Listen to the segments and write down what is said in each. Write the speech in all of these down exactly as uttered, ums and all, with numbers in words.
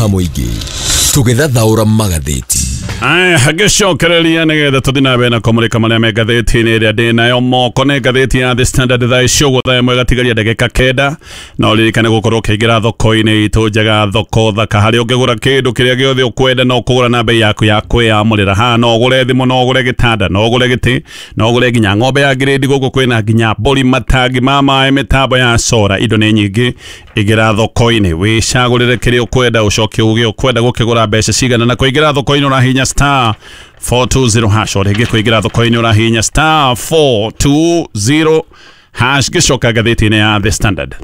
muingi tugethathaura magatheti Ai hagicokereria nigetha tuthina bena komulika maria me gatheti ni ria ndi nayo moko ni gatheti ya The Standard thaa icio thaa imwe gatigaria ndagika kenda na uririkane gukorwo ukiingira thoko-ini itu njega thoko thaka haria ungigura kindu kiria giothe ukwenda no kugura na bei yaku ya kwiyamurira ha no ugure thimu no ugure gitanda no ugure giti no ugure nginya ng'ombe ya grade guku kwina nginya mburi matangi ma maĩ mitambo ya sora indo ni nyingi igira thoko-ini wicagurire kiria ukwenda ucoke uge ukwenda gukigura mbeca cigana na kuingira thoko-ini urahinya star four two zero hash orege kuingira thoko-ini urahinya star four two zero hash gicoka gatheti-ini ya The Standard.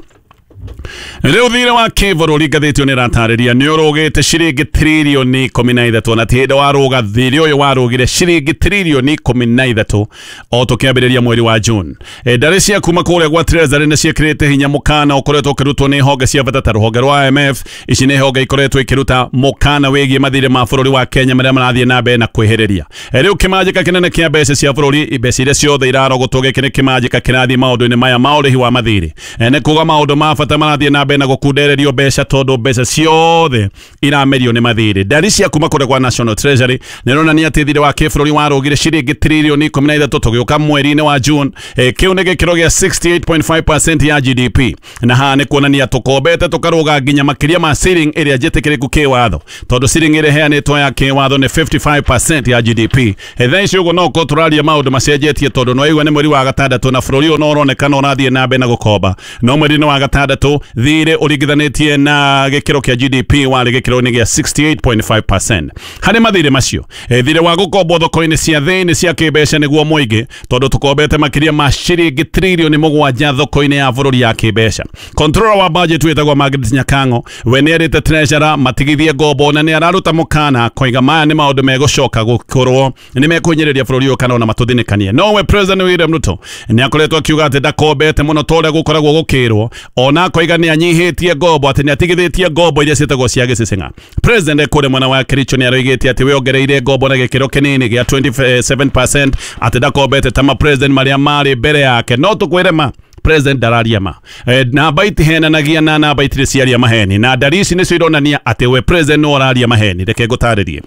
Riu thire wa kivururi gatheti ni ratariria ni urugite ciringi trilioni ikumi na ithatu na tinde waruga thire uyu warugire ciringi trilioni ikumi na ithatu o tukiambiriria mweri wa June. E ndari cia kuma kuria gwa Treasury ni ciekirite hinya mukana ukoretwo ukirutwo ni honge cia bata ruhonge rwa I M F ici ni honge ikoretwo ikiruta mukana wigie mathire ma bururi wa Kenya maria marathie na mbere na kwihiriria. E riu kimanjika kinene kia mbeca cia bururi mbeca iria ciothe irarogotwo gikini kimanjika kirathie maundu-ini maya ma urihi wa mathiri. E ni kuga maundu ma bata marathie na mbere na gukundererio mbeca tondu mbeca ciothe iramerio ni mathiri. Ndari cia kuma kuria gwa National Treasury ni ronania ati thire wa kibururi warugire ciringi trilioni ikumi na ithatu tugiuka mweri-ini wa June. E, kiu ni gikiro gia sixty-eight point five percent ya G D P na ha ni kuonania tukombete tukaruga nginya makiria ma ceiling iria jitikiriku kiwatho tondu ceiling ire heanitwo ya kiwatho ni fifty-five percent ya G D P. E, thaa icio uguo no ko turaria maundu macenjetie tondu no igwa ni mweri wa gatandatu na bururi no uronekana urathie na mbere na gukomba no mweri-ini wa gatandatu thire urigithanitie na gikiro kia G D P wari gikiro ni gia sixty-eight point five percent. Hari mathire macio e, thire wa gukombo thoko-ini cia thini cia kibeca niguo muingi tondu tukombete makiria ma ciringi trilioni mugwanja thoko-ini ya bururi ya kibeca. Controller wa budget wetagwa Margaret Nyakango we ni erite treasurer matigithie ngombo na ni araruta mukana koiga maya ni maundu megucoka gukorwo ni mekunyiriria bururi uyu kana ona matuthinikanie. No we President William Ruto ni akoretwo akiuga ati ndakombete muno toria gukoragwo gukirwo ona koiga ni anyihitie ngombo ati ni atigithitie ngombo iria cietagwo cia gicicinga. President ekure mwana wa Kericho ni aroigitie ati we ongereire ngombo na gikiro kinini gia twenty-seven percent ati ndakombete tama president maria mari mbere yake no tukwire ma President dararia ma e, na baiti hena nagia na na baiti ciaria maheni na darisi ni cironania ati we president no araria maheni reke gutaririe.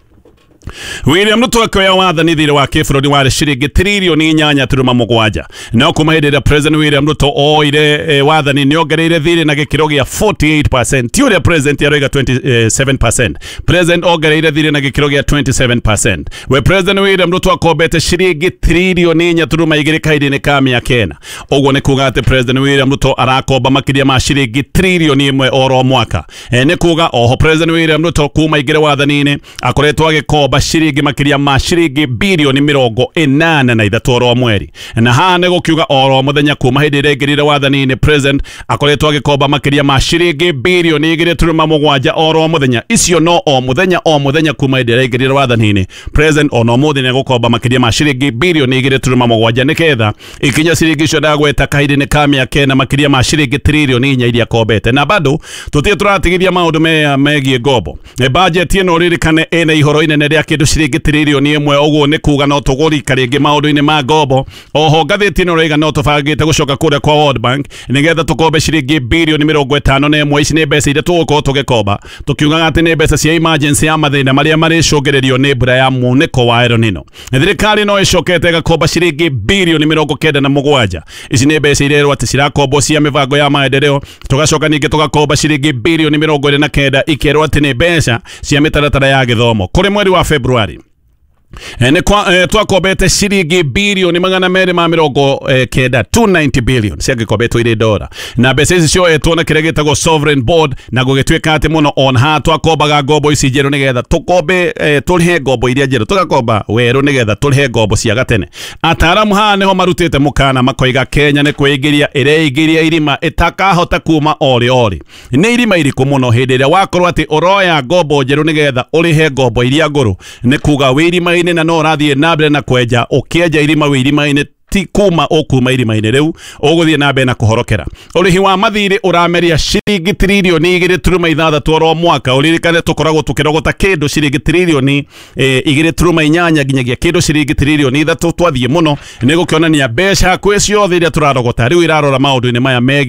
William Ruto akoya wathani thire wa kibururi wari ciringi trilioni inyanya turuma mugwanja no kuma hindira President William Ruto oire e, wathani ni ongereire thire na gikiro gia forty-eight percent tiuria president yaroiga twenty-seven percent. President ongereire thire na gikiro gia twenty-seven percent. We President William Ruto akombete ciringi trilioni inya turuma igiri kaidi-ini ka miaka ena. Uguo ni kuga ati President William Ruto arakomba makiria ma ciringi trilioni imwe oro mwaka. E, ni kuga oho President William Ruto kuma igire wathani-ini akoretwo agikomba ciringi makiria ma ciringi bilioni mirongo inana na ithatu oro mweri na ha ni gukiuga oro muthenya kuma hindi ire ngirire wathani-ini president akoretwo agikomba makiria ma ciringi bilioni igiri turuma mugwanja oro muthenya. Icio no o muthenya o muthenya kuma hindi ire ngirire wathani-ini president ono muthenya ni gukomba makiria ma ciringi bilioni igiri turuma mugwanja niketha ikinya ciringi icio ndagweta kahinda-ini ka miaka ena makiria ma ciringi trilioni inya iria kombete na bado tutie turatigithia maundu me megie ngombo. E, budget ino ririkane ena ihoro inene ria kindu ciringi trilioni imwe uguo ni kuga no tugurika ringi maundu-ini ma ngombo. Oho gatheti ino riga no tubangite gucoka kuria kwa World Bank nigetha tukombe ciringi bilioni mirongo itano na imwe. Ici ni mbeca iria tugukorwo tugikomba tukiugaga ati ni mbeca cia emergency ya mathina maria maricungirerio ni mbura ya muniko wa El Nino. Thirikari no icokete igakomba ciringi bilioni mirongo kenda na mugwanja. Ici ni mbeca iria ati cirakombo cia mibango ya maendeleo tugacoka ningi tugakomba ciringi bilioni mirongo ine na kenda ikerwo ati ni mbeca cia mitaratara ya githomo kuri mweri wa Februari. Ene kwa eh, twakombete ciringi bilioni magana meri ma mirongo eh, kenda two hundred ninety billion cia gikombetwo ire dora na mbeca ici cio etwo kire gitagwo sovereign board na gugitwika ati muno on ha twakombaga ngombo ici njeru nigetha tukombe eh, turihe ngombo iria njeru tugakomba weru nigetha turihe ngombo cia gatene. Ataramu ha niho marutite mukana makoiga Kenya ni kwingiria ireigiria irima itakahota kuma ori ori. Ni irima iriku muno hindi ria wakorwo ati uroya ngombo njeru nigetha urihe ngombo iria nguru ni kuga wirima ine na no rathie na mbere na kwenja ukieja irima wirima ine ti kuma okuma irima-ini riu uguthie na mbere na kuhorokera. Urihi wa mathiri urameria ciringi trilioni igiri turuma ithathatu oro mwaka. Uririkane tukoragwo tukirogota kindu ciringi trilioni e, igiri turuma inyanya nginyagia kindu ciringi trilioni ithatu twathie muno ni gukionania mbeca kwi ciothe iria turarogota riu irarora maundu-ini maya megi